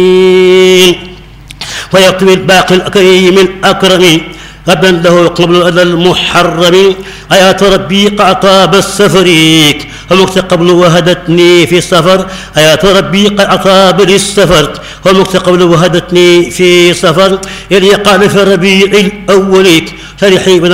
ويكتب الباقي الكريم الأكرم غدا له قبل الأذى المحرم آيات ربي قعطاب السفريك ومكت قبل وهدتني في السفر آيات ربي قعطاب للسفر ومكت قبل وهدتني في سفر إلي قال في الربيع الأول فرحي